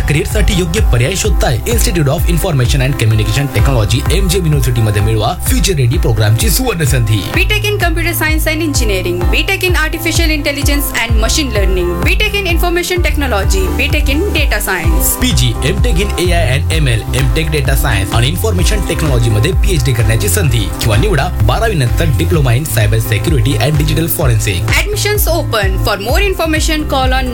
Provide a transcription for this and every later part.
करिअरसाठी योग्य पर्याय शोधताय? Institute of information and communication technology MGM university मध्ये मिळवा फ्युचर रेडी प्रोग्रामची सुवर्ण संधी. BTech in computer science and engineering, BTech in artificial intelligence and machine learning, BTech in information technology, BTech in data science, PG MTech in AI and ML, MTech data science आणि information technology मध्ये PhD करण्याची संधी किंवा निवडा 12वी नंतर diploma in cyber security and digital forensic. Admissions open. For more information call on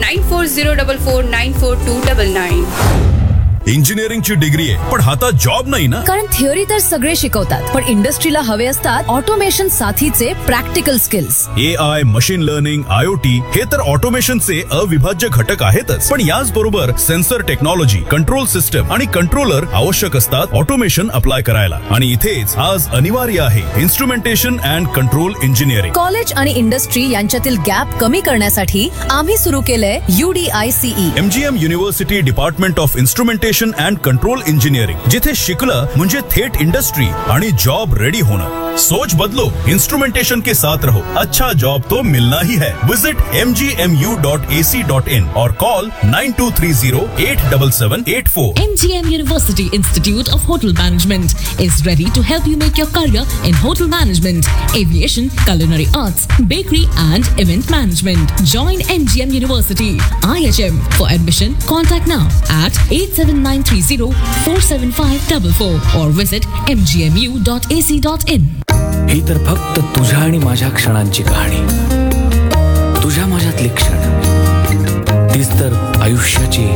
9404494299. इंजिनिअरिंगची degree आहे पण हातात जॉब नाही ना. कारण थिअरी तर सगळे शिकवतात, पण इंडस्ट्रीला हवे असतात ऑटोमेशन साथीचे practical skills. AI, machine learning, IoT हे तर ऑटोमेशनचे अविभाज्य घटक आहेतच, पण याच बरोबर सेन्सर टेक्नॉलॉजी, कंट्रोल सिस्टम आणि कंट्रोलर आवश्यक असतात ऑटोमेशन अप्लाय करायला. आणि इथेच आज अनिवार्य आहे instrumentation and control engineering. College आणि इंडस्ट्री यांच्यातील गॅप कमी करण्यासाठी आम्ही सुरू केलंय UDICE. MGM university department of instrumentation and control engineering, जिथे शिकलं म्हणजे थेट इंडस्ट्री आणि जॉब रेडी होणं. सोच बदलो, इंस्ट्रूमेंटेशन के साथ रहो, अच्छा जॉब तो मिलना ही है. विजिट mgmu.ac.in और call 9230-87784. MGM University Institute of Hotel Management is ready to help you make your career in hotel management, aviation, culinary arts, bakery and event management. Join MGM University, IHM. For admission, contact now at 87930-47544 or visit mgmu.ac.in. ही तर फक्त तुझ्या आणि माझ्या क्षणांची कहाणी, तुझ्या माझ्यातली क्षण, तीच तर आयुष्याची